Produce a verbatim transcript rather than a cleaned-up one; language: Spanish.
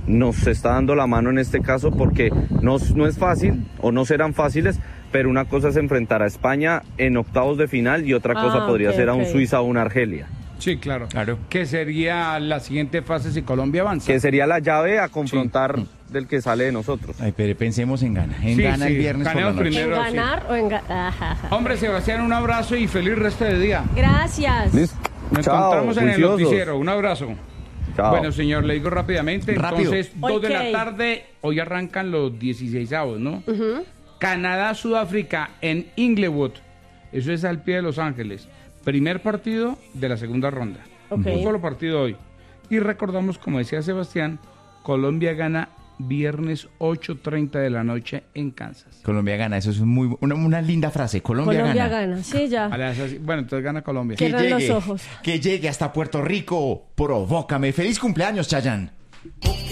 nos está dando la mano en este caso porque no, no es fácil o no serán fáciles, pero una cosa es enfrentar a España en octavos de final y otra cosa Ah, podría okay, ser a un okay. Suiza o un Argelia. Sí, claro. Claro. Que sería la siguiente fase si Colombia avanza. Que sería la llave a confrontar sí. del que sale de nosotros. Ay, pero pensemos en Ghana. En Sí, Ghana sí, el viernes por la ganemos noche. primero. ¿En ganar o en ganar? Hombre, Sebastián, un abrazo y feliz resto de día. Gracias. Listo. Nos Chao, encontramos en juiciosos. el noticiero. Un abrazo. Chao. Bueno, señor, le digo rápidamente. Rápido. Entonces, dos de Ok. la tarde, hoy arrancan los dieciseisavos, ¿no? Ujú. Canadá, Sudáfrica en Inglewood. Eso es al pie de Los Ángeles. Primer partido de la segunda ronda. Ok. Un solo partido hoy. Y recordamos, como decía Sebastián, Colombia gana viernes ocho treinta de la noche en Kansas. Colombia gana, eso es muy una, una linda frase. Colombia, Colombia gana. gana. Sí, ya. A las así- Bueno, entonces gana Colombia. Que- Cierran los ojos. que llegue hasta Puerto Rico. Provócame. Feliz cumpleaños, Chayanne.